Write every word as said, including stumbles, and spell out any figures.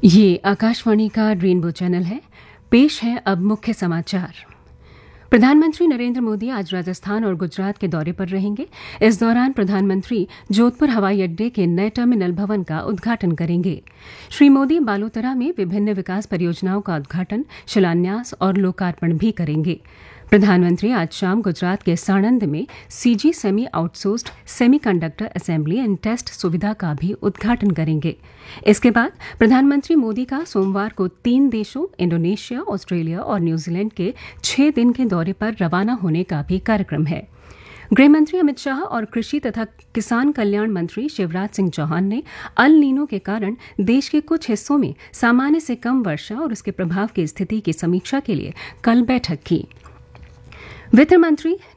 ये आकाशवाणी का rainbow channel है। पेश है अब मुख्य समाचार। प्रधानमंत्री नरेंद्र मोदी आज राजस्थान और गुजरात के दौरे पर रहेंगे। इस दौरान प्रधानमंत्री जोधपुर हवाई अड्डे के नए टर्मिनल भवन का उद्घाटन करेंगे। श्री मोदी बालोतरा में विभिन्न विकास परियोजनाओं का उद्घाटन, शिलान्यास और लोकार्पण भी करेंगे। प्रधानमंत्री आज शाम गुजरात के साणंद में CG semi outsourced semiconductor assembly and test सुविधा का भी उद्घाटन करेंगे। इसके बाद प्रधानमंत्री मोदी का सोमवार को तीन देशों इंडोनेशिया, ऑस्ट्रेलिया और न्यूजीलैंड के छह दिन के दौरे पर रवाना होने का भी कार्यक्रम है। गृहमंत्री अमित शाह और कृषि तथा किसान कल्याण मंत्री शिवराज सिंह चौहान ने अल नीनो के कारण देश के कुछ हिस्सों में सामान्य से कम वर्षा और उसके प्रभाव की स्थिति की समीक्षा के लिए कल बैठक की। वित्त मंत्री